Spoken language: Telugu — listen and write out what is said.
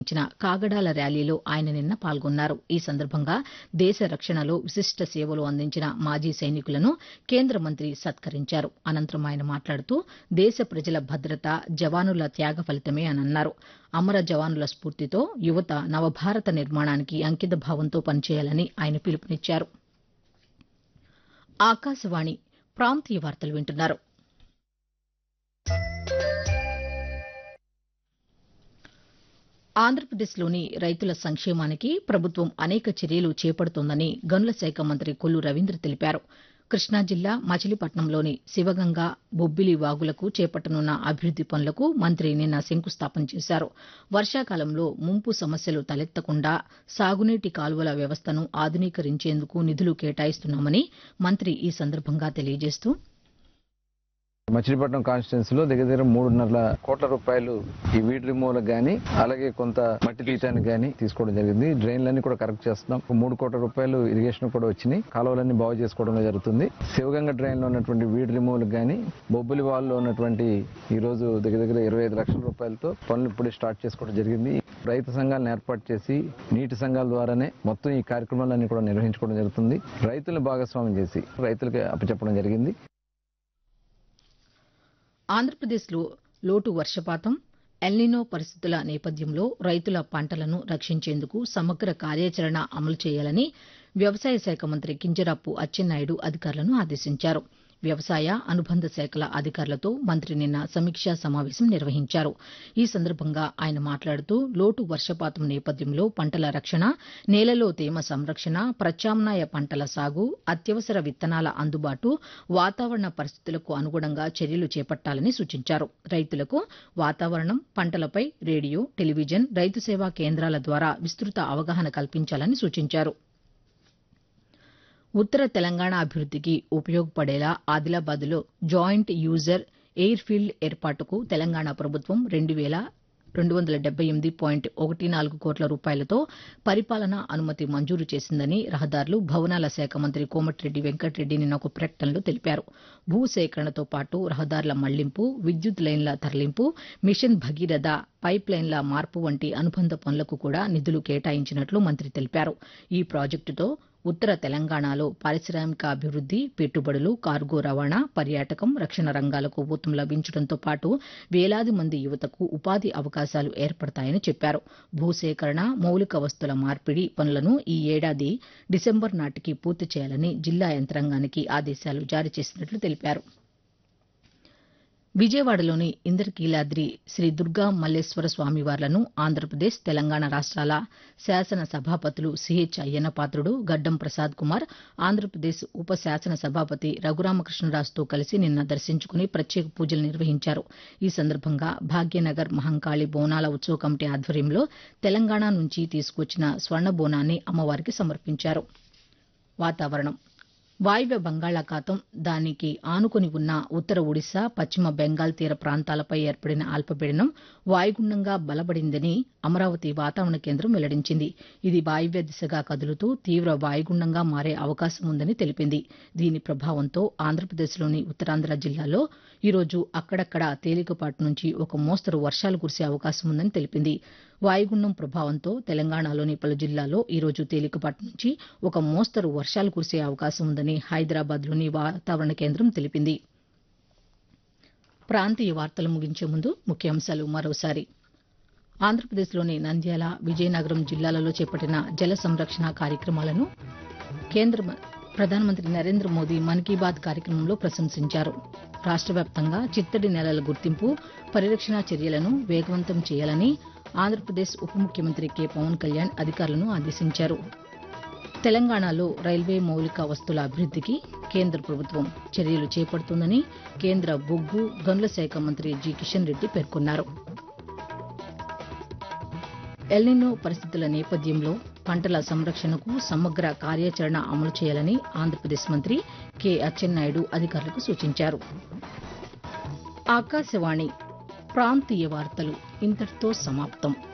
ఇచ్చిన కాగడాల ర్యాలీలో ఆయన నిన్న పాల్గొన్నారు. ఈ సందర్భంగా దేశ రక్షణలో విశిష్ట సేవలు అందించిన మాజీ సైనికులను కేంద్ర మంత్రి సత్కరించారు. అనంతరం ఆయన మాట్లాడుతూ దేశ ప్రజల భద్రత జవానుల త్యాగ ఫలితమే అని అన్నారు. అమర జవానుల స్ఫూర్తితో యువత నవభారత నిర్మాణానికి అంకితభావంతో పనిచేయాలని ఆయన పిలుపునిచ్చారు. ఆకాశవాణి ప్రాంతీయ వార్తలు వింటున్నారు. ఆంధ్రప్రదేశ్లోని రైతుల సంక్షేమానికి ప్రభుత్వం అనేక చర్యలు చేపడుతోందని గనుల శాఖ మంత్రి కొల్లు రవీంద్ర తెలిపారు. కృష్ణా జిల్లా మచిలీపట్నంలోని శివగంగ, బొబ్బిలి వాగులకు చేపట్టనున్న అభివృద్ది పనులకు మంత్రి నిన్న శంకుస్థాపన చేశారు. వర్షాకాలంలో ముంపు సమస్యలు తలెత్తకుండా సాగునీటి కాలువల వ్యవస్థను ఆధునీకరించేందుకు నిధులు కేటాయిస్తున్నామని మంత్రి ఈ సందర్భంగా తెలియజేస్తూ మచిలీపట్నం కాన్స్టిట్యున్సీలో దగ్గర 3.5 కోట్ల రూపాయలు ఈ వీడ్ రిమూవల్ గానీ అలాగే కొంత మట్టి తీయటానికి గానీ తీసుకోవడం జరిగింది. డ్రైన్లన్నీ కూడా కరెక్ట్ చేస్తున్నాం. 3 కోట్ల రూపాయలు ఇరిగేషన్ కూడా వచ్చినాయి. కాలువలన్నీ బాగు చేసుకోవడం జరుగుతుంది. శివగంగ డ్రైన్ లో ఉన్నటువంటి వీడ్ రిమూవల్ గానీ బొబ్బిలి వాల్లో ఉన్నటువంటి ఈ రోజు దగ్గర 25 లక్షల రూపాయలతో పనులు ఇప్పుడే స్టార్ట్ చేసుకోవడం జరిగింది. రైతు సంఘాలను ఏర్పాటు చేసి నీటి సంఘాల ద్వారానే మొత్తం ఈ కార్యక్రమాలన్నీ కూడా నిర్వహించుకోవడం జరుగుతుంది. రైతులను భాగస్వామ్యం చేసి రైతులకి అప్పచెప్పడం జరిగింది. ఆంధ్రప్రదేశ్లో లోటు వర్షపాతం, ఎల్నినో పరిస్థితుల నేపథ్యంలో రైతుల పంటలను రక్షించేందుకు సమగ్ర కార్యాచరణ అమలు చేయాలని వ్యవసాయ శాఖ మంత్రి కింజరాపు అచ్చెన్నాయుడు అధికారులను ఆదేశించారు. వ్యవసాయ అనుబంధ శాఖల అధికారులతో మంత్రి నిన్న సమీక్షా సమావేశం నిర్వహించారు. ఈ సందర్భంగా ఆయన మాట్లాడుతూ లోటు వర్షపాతం నేపథ్యంలో పంటల రక్షణ, నేలలో తేమ సంరక్షణ, ప్రత్యామ్నాయ పంటల సాగు, అత్యవసర విత్తనాల అందుబాటు, వాతావరణ పరిస్థితులకు అనుగుణంగా చర్యలు చేపట్టాలని సూచించారు. రైతులకు వాతావరణం, పంటలపై రేడియో, టెలివిజన్, రైతు సేవా కేంద్రాల ద్వారా విస్తృత అవగాహన కల్పించాలని సూచించారు. ఉత్తర తెలంగాణ అభివృద్దికి ఉపయోగపడేలా ఆదిలాబాద్లో జాయింట్ యూజర్ ఎయిర్ ఫీల్డ్ ఏర్పాటుకు తెలంగాణ ప్రభుత్వం 2,278.14 కోట్ల రూపాయలతో పరిపాలనా అనుమతి మంజూరు చేసిందని రహదారులు, భవనాల శాఖ మంత్రి కోమటిరెడ్డి వెంకటరెడ్డి నిన్న ఒక ప్రకటనలో తెలిపారు. భూసేకరణతో పాటు రహదారుల మళ్లింపు, విద్యుత్ లైన్ల తరలింపు, మిషన్ భగీరథ పైప్ లైన్ల మార్పు వంటి అనుబంధ పనులకు కూడా నిధులు కేటాయించినట్లు మంత్రి తెలిపారు. ఈ ప్రాజెక్టుతో ఉత్తర తెలంగాణలో పారిశ్రామిక అభివృద్ది, పెట్టుబడులు, కార్గో రవాణా, పర్యాటకం, రక్షణ రంగాలకు ఊతం లభించడంతో పాటు వేలాది మంది యువతకు ఉపాధి అవకాశాలు ఏర్పడతాయని చెప్పారు. భూసేకరణ, మౌలిక వస్తుల మార్పిడి పనులను ఈ ఏడాది డిసెంబర్ నాటికి పూర్తి చేయాలని జిల్లా యంత్రాంగానికి ఆదేశాలు జారీ చేసినట్లు తెలిపారు. విజయవాడలోని ఇంద్రకీలాద్రి శ్రీ దుర్గా మల్లేశ్వర స్వామివార్లను ఆంధ్రప్రదేశ్, తెలంగాణ రాష్ట్రాల శాసన సభాపతులు సిహెచ్ అయ్యన్నపాత్రుడు, గడ్డం ప్రసాద్ కుమార్, ఆంధ్రప్రదేశ్ ఉప శాసన సభాపతి రఘురామకృష్ణరాజుతో కలిసి నిన్న దర్శించుకుని ప్రత్యేక పూజలు నిర్వహించారు. ఈ సందర్భంగా భాగ్యనగర్ మహంకాళి బోనాల ఉత్సవ కమిటీ ఆధ్వర్యంలో తెలంగాణ నుంచి తీసుకొచ్చిన స్వర్ణ బోనాన్ని అమ్మవారికి సమర్పించారు. వాతావరణం. వాయువ్య బంగాళాఖాతం, దానికి ఆనుకుని ఉన్న ఉత్తర ఒడిశా, పశ్చిమ బెంగాల్ తీర ప్రాంతాలపై ఏర్పడిన అల్పపీడనం వాయుగుండంగా బలపడిందని అమరావతి వాతావరణ కేంద్రం వెల్లడించింది. ఇది వాయువ్య దిశగా కదులుతూ తీవ్ర వాయుగుండంగా మారే అవకాశం ఉందని తెలిపింది. దీని ప్రభావంతో ఆంధ్రప్రదేశ్లోని ఉత్తరాంధ్ర జిల్లాల్లో ఈరోజు అక్కడక్కడా తేలికపాటి నుంచి ఒక మోస్తరు వర్షాలు కురిసే అవకాశం ఉందని తెలిపింది. వాయుగుండం ప్రభావంతో తెలంగాణలోని పలు జిల్లాల్లో ఈరోజు తేలికపాటి నుంచి ఒక మోస్తరు వర్షాలు కురిసే అవకాశం ఉందని హైదరాబాద్లోని వాతావరణ కేంద్రం తెలిపింది. ప్రాంతీయ వార్తలు ముగించే ముందు ముఖ్యాంశాలు మరోసారి. ఆంధ్రప్రదేశ్లోని నంద్యాల, విజయనగరం జిల్లాలలో చేపట్టిన జల సంరక్షణ కార్యక్రమాలను ప్రధానమంత్రి నరేంద్ర మోదీ మన్ కీ బాత్ కార్యక్రమంలో ప్రశంసించారు. రాష్ట్ర వ్యాప్తంగా చిత్తడి నేలల గుర్తింపు, పరిరక్షణ చర్యలను వేగవంతం చేయాలని ఆంధ్రప్రదేశ్ ఉప ముఖ్యమంత్రి కె పవన్ కళ్యాణ్ అధికారులను ఆదేశించారు. తెలంగాణలో రైల్వే మౌలిక వస్తుల అభివృద్దికి కేంద్ర ప్రభుత్వం చర్యలు చేపడుతోందని కేంద్ర బొగ్గు, గనుల శాఖ మంత్రి జి కిషన్ రెడ్డి పేర్కొన్నారు. ఎల్నినో పరిస్థితుల నేపథ్యంలో పంటల సంరక్షణకు సమగ్ర కార్యాచరణ అమలు చేయాలని ఆంధ్రప్రదేశ్ మంత్రి కె అచ్చెన్నాయుడు అధికారులకు సూచించారు. ఆకాశవాణి ప్రాంతీయ వార్తలు ఇంతటితో సమాప్తం.